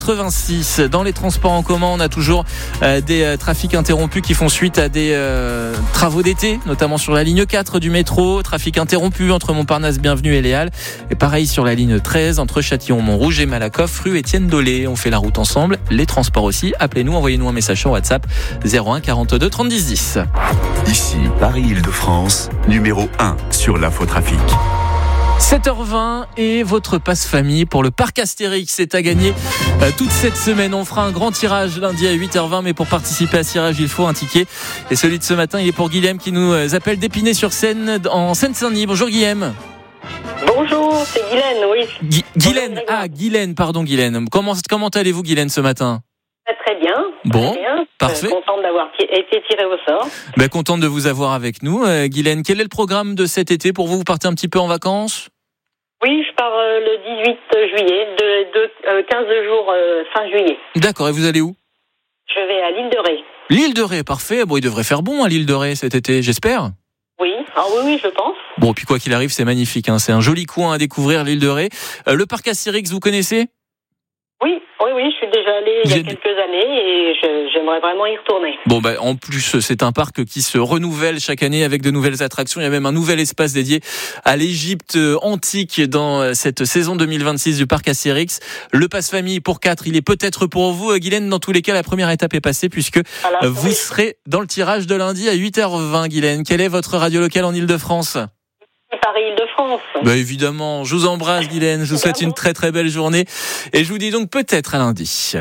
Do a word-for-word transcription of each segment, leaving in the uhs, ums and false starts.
quatre-vingt-six. Dans les transports en commun, on a toujours euh, des euh, trafics interrompus qui font suite à des euh, travaux d'été, notamment sur la ligne quatre du métro. Trafic interrompu entre Montparnasse, Bienvenue et Les Halles. Et pareil sur la ligne treize entre Châtillon-Montrouge et Malakoff, rue Étienne Dolé. On fait la route ensemble, les transports aussi. Appelez-nous, envoyez-nous un message sur WhatsApp zéro un quarante-deux trente dix dix. Ici, Paris-Île-de-France, numéro un sur l'infotrafic. sept heures vingt et votre passe-famille pour le parc Astérix est à gagner euh, toute cette semaine. On fera un grand tirage lundi à huit heures vingt, mais pour participer à ce tirage, il faut un ticket. Et celui de ce matin, il est pour Guilhem qui nous appelle d'Épinay-sur-Seine en Seine-Saint-Denis. Bonjour Guilhem. Bonjour, c'est Guylaine, oui. Gu- Guylaine, ah Guylaine, pardon Guylaine. Comment, comment allez-vous Guylaine ce matin ? Très bien. Bon, très bien. parfait. Euh, contente d'avoir t- été tirée au sort. Ben, contente de vous avoir avec nous. Euh, Guylaine, quel est le programme de cet été pour vous ? Vous partez un petit peu en vacances ? Oui, je pars euh, le dix-huit juillet, de, de euh, quinze jours euh, fin juillet. D'accord, et vous allez où ? Je vais à l'île de Ré. L'île de Ré, parfait. Bon, il devrait faire bon à l'île de Ré cet été, j'espère. Oui, ah oui, oui, je pense. Bon, puis quoi qu'il arrive, c'est magnifique, hein. C'est un joli coin à découvrir, l'île de Ré. Euh, le parc Astérix, vous connaissez ? Oui, oui, oui, je suis déjà allée il y a J'ai- quelques années et je, j'aimerais vraiment y retourner. Bon, bah, en plus, c'est un parc qui se renouvelle chaque année avec de nouvelles attractions. Il y a même un nouvel espace dédié à l'Égypte antique dans cette saison deux mille vingt-six du parc Astérix. Le passe-famille pour quatre, il est peut-être pour vous, Guylaine. Dans tous les cas, la première étape est passée puisque Voilà, vous oui. serez dans le tirage de lundi à huit heures vingt, Guylaine. Quelle est votre radio locale en Île-de-France ? Paris-Île-de-France. Bah évidemment, je vous embrasse Guylaine, je vous souhaite une très très belle journée et je vous dis donc peut-être à lundi.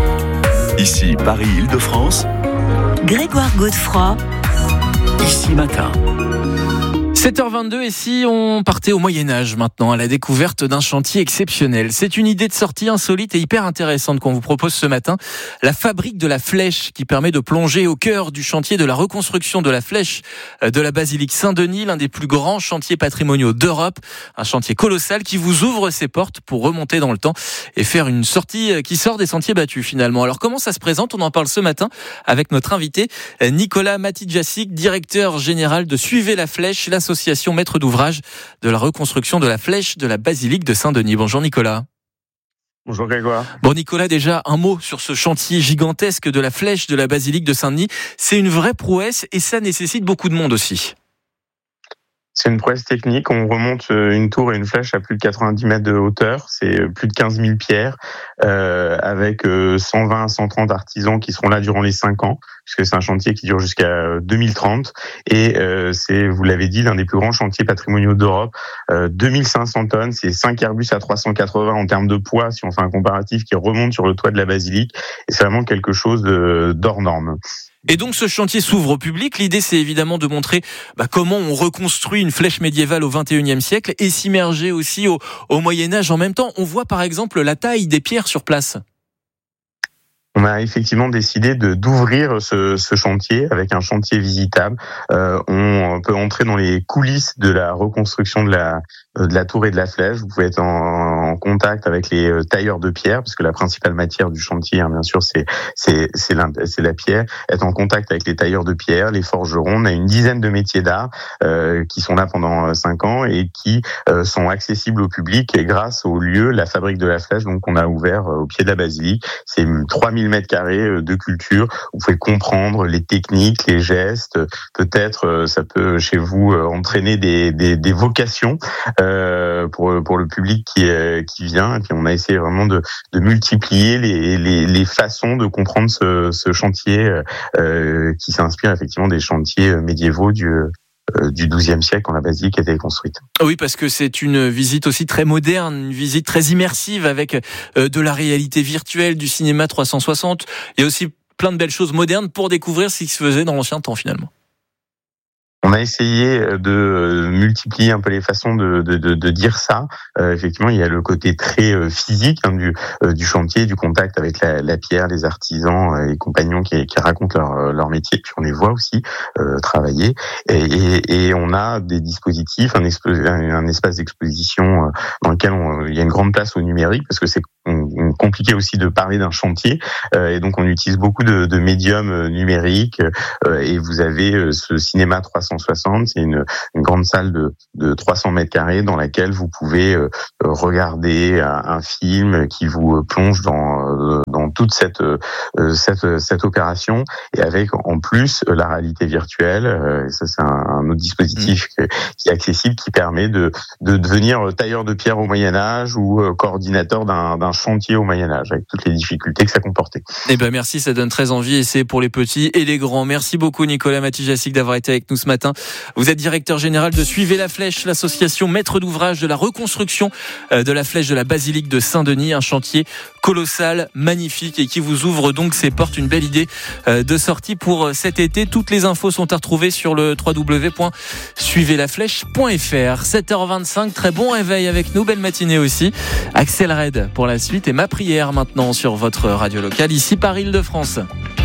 Ici, Paris-Île-de-France, Grégoire Godefroy, ici matin. sept heures vingt-deux et si on partait au Moyen-Âge maintenant à la découverte d'un chantier exceptionnel. C'est une idée de sortie insolite et hyper intéressante qu'on vous propose ce matin. La fabrique de la flèche qui permet de plonger au cœur du chantier de la reconstruction de la flèche de la basilique Saint-Denis, l'un des plus grands chantiers patrimoniaux d'Europe. Un chantier colossal qui vous ouvre ses portes pour remonter dans le temps et faire une sortie qui sort des sentiers battus finalement. Alors comment ça se présente ? On en parle ce matin avec notre invité Nicolas Matidjacic, directeur général de Suivez la Flèche, l'association maître d'ouvrage de la reconstruction de la flèche de la basilique de Saint-Denis. Bonjour Nicolas. Bonjour Grégoire. Bon Nicolas, déjà un mot sur ce chantier gigantesque de la flèche de la basilique de Saint-Denis. C'est une vraie prouesse et ça nécessite beaucoup de monde aussi. C'est une prouesse technique. On remonte une tour et une flèche à plus de quatre-vingt-dix mètres de hauteur. C'est plus de quinze mille pierres euh, avec cent vingt à cent trente artisans qui seront là durant les cinq ans, puisque c'est un chantier qui dure jusqu'à deux mille trente. Et euh, c'est, vous l'avez dit, l'un des plus grands chantiers patrimoniaux d'Europe. Euh, deux mille cinq cents tonnes, c'est cinq Airbus A trois cent quatre-vingts en termes de poids, si on fait un comparatif, qui remonte sur le toit de la basilique. Et c'est vraiment quelque chose de, d'hors norme. Et donc ce chantier s'ouvre au public. L'idée, c'est évidemment de montrer bah, comment on reconstruit une flèche médiévale au vingt et unième siècle et s'immerger aussi au, au Moyen-Âge en même temps. On voit par exemple la taille des pierres sur place. On a effectivement décidé de d'ouvrir ce, ce chantier avec un chantier visitable. Euh, on peut entrer dans les coulisses de la reconstruction de la de la tour et de la flèche. Vous pouvez être en, en contact avec les tailleurs de pierre, parce que la principale matière du chantier, hein, bien sûr, c'est c'est c'est la, c'est la pierre. Être en contact avec les tailleurs de pierre, les forgerons. On a une dizaine de métiers d'art euh, qui sont là pendant cinq ans et qui euh, sont accessibles au public grâce au lieu, la fabrique de la flèche, donc qu'on a ouvert euh, au pied de la basilique. C'est trois mille mètres carrés de culture. Vous pouvez comprendre les techniques, les gestes. Peut-être ça peut chez vous entraîner des des, des vocations. Euh, pour pour le public qui qui vient, et puis on a essayé vraiment de de multiplier les les, les façons de comprendre ce ce chantier euh, qui s'inspire effectivement des chantiers médiévaux du euh, du douzième siècle quand la basilique a été construite. Oui, parce que c'est une visite aussi très moderne, une visite très immersive avec euh, de la réalité virtuelle, du cinéma trois cent soixante. Il y a aussi plein de belles choses modernes pour découvrir ce qui se faisait dans l'ancien temps finalement. On a essayé de multiplier un peu les façons de, de, de, de dire ça. Euh, effectivement, il y a le côté très euh, physique hein, du, euh, du chantier, du contact avec la, la pierre, les artisans et les compagnons qui, qui racontent leur, leur métier. Puis on les voit aussi euh, travailler. Et, et, et on a des dispositifs, un, expo- un espace d'exposition dans lequel on, il y a une grande place au numérique, parce que c'est compliqué aussi de parler d'un chantier, euh, et donc on utilise beaucoup de, de médiums numériques, euh, et vous avez ce cinéma trois cent soixante, c'est une, une grande salle de, de trois cents mètres carrés dans laquelle vous pouvez euh, regarder un, un film qui vous plonge dans, dans toute cette, euh, cette, cette opération, et avec en plus la réalité virtuelle, euh, ça c'est un, un autre dispositif mmh. qui est accessible, qui permet de, de devenir tailleur de pierre au Moyen-Âge ou euh, coordinateur d'un, d'un chantier au Moyen-Âge, avec toutes les difficultés que ça comportait. Eh ben merci, ça donne très envie, et c'est pour les petits et les grands. Merci beaucoup Nicolas Matijassik d'avoir été avec nous ce matin. Vous êtes directeur général de Suivez la Flèche, l'association maître d'ouvrage de la reconstruction de la flèche de la basilique de Saint-Denis, un chantier colossal, magnifique, et qui vous ouvre donc ses portes. Une belle idée de sortie pour cet été. Toutes les infos sont à retrouver sur le w w w point suivez la flèche point f r. sept heures vingt-cinq, très bon réveil avec nous, belle matinée aussi. Axel Red pour la suite, et ma prière maintenant sur votre radio locale, ici par Île-de-France.